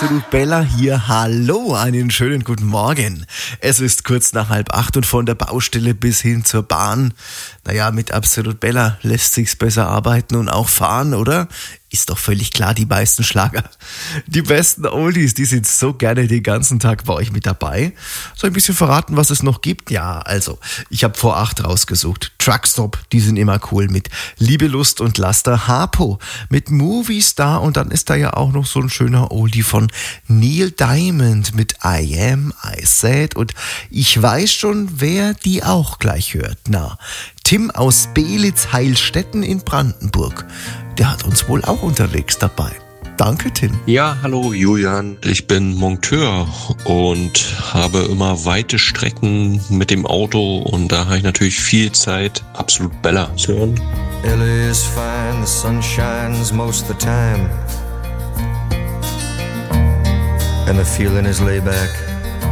Absolut Bella hier. Hallo, einen schönen guten Morgen. Es ist kurz nach 7:30 und von der Baustelle bis hin zur Bahn. Naja, mit Absolut Bella lässt sich's besser arbeiten und auch fahren, oder? Ist doch völlig klar, die meisten Schlager. Die besten Oldies, die sind so gerne den ganzen Tag bei euch mit dabei. Soll ich ein bisschen verraten, was es noch gibt? Ja, also, ich habe vor 8 rausgesucht. Truckstop, die sind immer cool mit Liebe, Lust und Laster. Harpo mit Movie Star und dann ist da ja auch noch so ein schöner Oldie von Neil Diamond mit I Am, I Said und ich weiß schon, wer die auch gleich hört. Na, Tim aus Belitz-Heilstätten in Brandenburg. Der hat uns wohl auch unterwegs dabei. Danke, Tim. Ja, hallo Julian. Ich bin Monteur und habe immer weite Strecken mit dem Auto und da habe ich natürlich viel Zeit, Absolut Bella zu hören. LA is fine, the sun shines most of the time and the feeling is laid back.